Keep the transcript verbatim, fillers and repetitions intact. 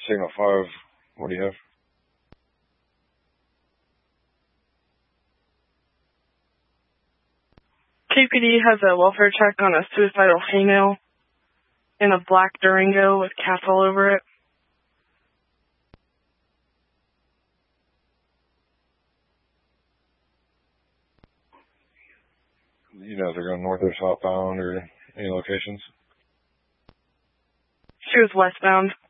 Signal five, what do you have? K P D has a welfare check on a suicidal female in a black Durango with cats all over it. You know if they're going north or southbound or any locations? She was westbound.